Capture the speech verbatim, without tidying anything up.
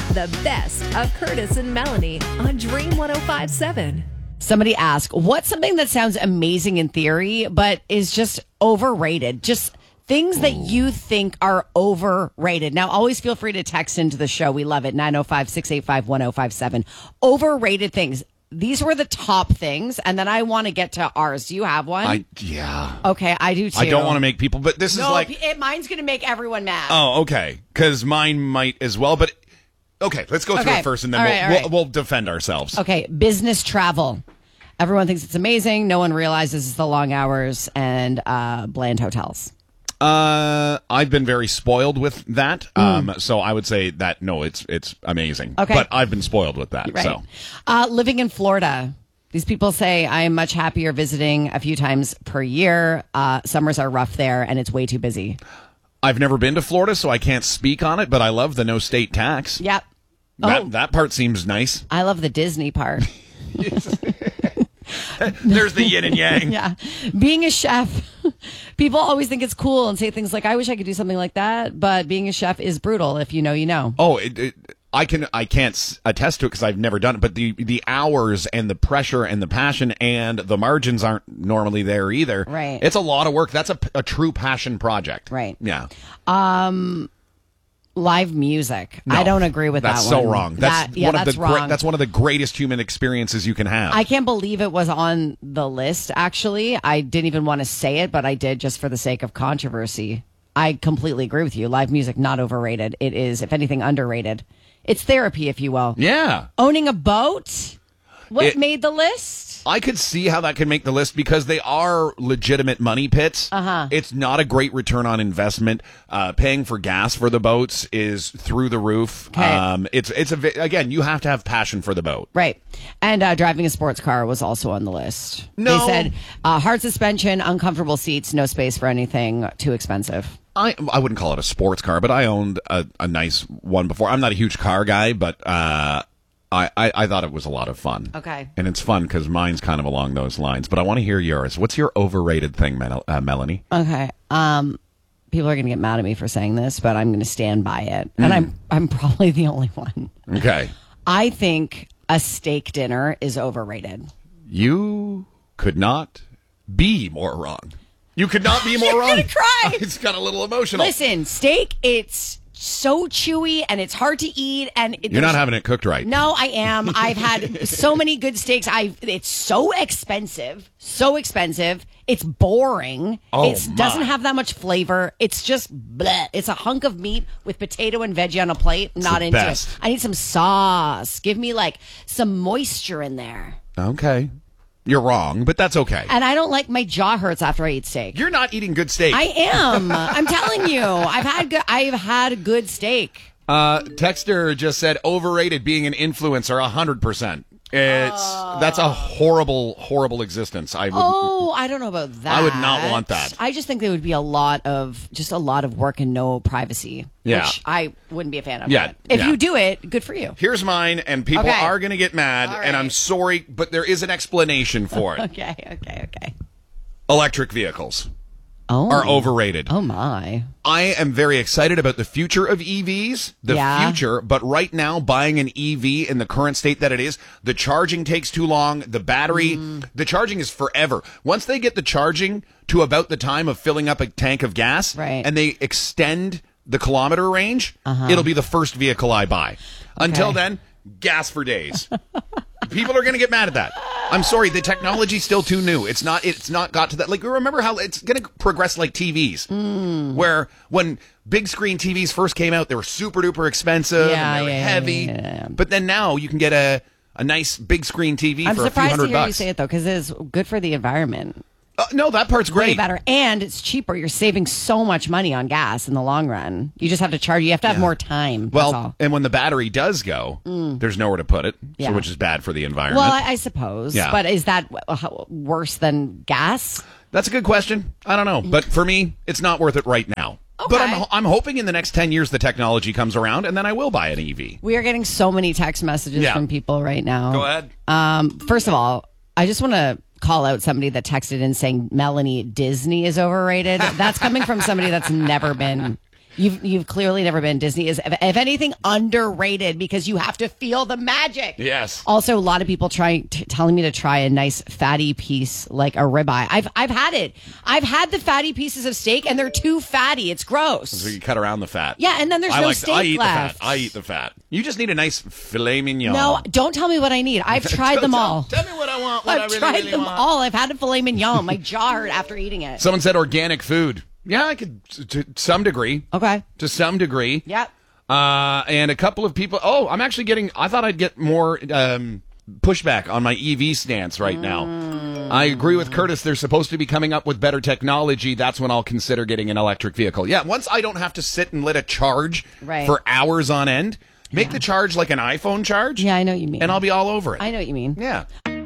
The best of Curtis and Melanie on Dream one oh five point seven. Somebody asked, what's something that sounds amazing in theory, but is just overrated? Just things that you think are overrated. Now, always feel free to text into the show. We love it. nine oh five, six eight five, one oh five seven. Overrated things. These were the top things, and then I want to get to ours. Do you have one? I yeah. Okay, I do too. I don't want to make people, but this no, is like... it, mine's going to make everyone mad. Oh, okay. Because mine might as well, but... Okay, let's go through Okay. it first, and then All we'll, right, all we'll, right. we'll defend ourselves. Okay, business travel. Everyone thinks it's amazing. No one realizes it's the long hours and uh, bland hotels. Uh, I've been very spoiled with that, um, so I would say that, no, it's it's amazing. Okay. But I've been spoiled with that, Right. so... Uh, living in Florida. These people say I am much happier visiting a few times per year. Uh, summers are rough there, and it's way too busy. I've never been to Florida, so I can't speak on it, but I love the no state tax. Yep. That, Oh. that part seems nice. I love the Disney part. There's the yin and yang. Yeah. Being a chef, people always think it's cool and say things like, I wish I could do something like that. But being a chef is brutal. If you know, you know. Oh, it, it, I can I can't s- attest to it because I've never done it. But the the hours and the pressure and the passion and the margins aren't normally there either. Right. It's a lot of work. That's a, a true passion project. Right. Yeah. Live music. No, I don't agree with that's that so one. wrong. That's That- yeah, one that's of the wrong. Great, that's one of the greatest human experiences you can have. I can't believe it was on the list, actually. I didn't even want to say it, but I did just for the sake of controversy. I completely agree with you. Live music, not overrated. It is, if anything, underrated. It's therapy, if you will. yeah. Owning a boat? What It- made the list? I could see how that could make the list because they are legitimate money pits. Uh-huh. It's not a great return on investment. Uh, paying for gas for the boats is through the roof. Okay. Um, it's it's a vi- again, you have to have passion for the boat. Right. And uh, driving a sports car was also on the list. No. They said uh, hard suspension, uncomfortable seats, no space for anything, too expensive. I I wouldn't call it a sports car, but I owned a, a nice one before. I'm not a huge car guy, but uh, I, I I thought it was a lot of fun. Okay. And it's fun because mine's kind of along those lines. But I want to hear yours. What's your overrated thing, Mel- uh, Melanie? Okay. Um, people are going to get mad at me for saying this, but I'm going to stand by it. And I'm I'm probably the only one. Okay. I think a steak dinner is overrated. You could not be more wrong. You could not be more You're wrong. gonna cry. It's got a little emotional. Listen, steak, it's so chewy and it's hard to eat. And it, You're not there's- having it cooked right. No, I am. I've had so many good steaks. I it's so expensive, so expensive. It's boring. Oh, it my. doesn't have that much flavor. It's just bleh. It's a hunk of meat with potato and veggie on a plate. Not the into best. it. I need some sauce. Give me like some moisture in there. Okay. You're wrong, but that's okay. And I don't like my jaw hurts after I eat steak. You're not eating good steak. I am. I'm telling you. I've had good. I've had good steak. Uh, Texter just said overrated being an influencer, a hundred percent. It's that's a horrible, horrible existence. I would. Oh, I don't know about that. I would not want that. I just think there would be a lot of just a lot of work and no privacy. Yeah. Which I wouldn't be a fan of. Yeah, But if yeah. you do it, good for you. Here's mine, and people Okay. are going to get mad, All and I'm right. sorry, but there is an explanation for it. Okay, okay, okay. Electric vehicles Oh. are overrated. Oh my. I am very excited about the future of E Vs, the Yeah. future, but right now buying an E V in the current state that it is, the charging takes too long, the battery, Mm. the charging is forever. Once they get the charging to about the time of filling up a tank of gas, Right. and they extend the kilometer range, it'll be the first vehicle I buy. Until Uh-huh. Okay. then, gas for days. People are going to get mad at that. I'm sorry, the technology's still too new. It's not. It's not got to that. Like, remember how it's going to progress like T Vs, Mm. where when big screen T Vs first came out, they were super duper expensive Yeah, and they were yeah, yeah, heavy. yeah, yeah, yeah. But then now you can get a a nice big screen T V I'm for a few surprised to hundred hear you bucks. say it though, because it's good for the environment. Uh, no, that part's Way great. better, and it's cheaper. You're saving so much money on gas in the long run. You just have to charge. You have to have more time. Well, that's all. and when the battery does go, there's nowhere to put it, Yeah. so which is bad for the environment. Well, I, I suppose. Yeah. But is that w- how- worse than gas? That's a good question. I don't know, but for me, it's not worth it right now. But Okay. I'm I'm hoping in the next ten years the technology comes around, and then I will buy an E V. We are getting so many text messages Yeah. from people right now. Go ahead. Um, first of all, I just want to call out somebody that texted in saying Melanie Disney is overrated. That's coming from somebody that's never been You've you've clearly never been. Disney is, if, if anything, underrated because you have to feel the magic. Yes. Also, a lot of people trying t- telling me to try a nice fatty piece like a ribeye. I've I've had it. I've had the fatty pieces of steak, and they're too fatty. It's gross. So you cut around the fat. Yeah, and then there's I no like steak I eat left. the fat. I eat the fat. You just need a nice filet mignon. No, don't tell me what I need. I've tried them tell, all. Tell me what I want. What I've I really, tried really them want. all. I've had a filet mignon. My jaw hurt after eating it. Someone said organic food. Yeah, I could to some degree. Okay. To some degree. Yep. Uh, and a couple of people. Oh, I'm actually getting. I thought I'd get more um, pushback on my E V stance right now. Mm. I agree with Curtis. They're supposed to be coming up with better technology. That's when I'll consider getting an electric vehicle. Yeah, once I don't have to sit and let it charge right. for hours on end. Make yeah. the charge like an iPhone charge. Yeah, I know what you mean. And I'll be all over it. I know what you mean. Yeah.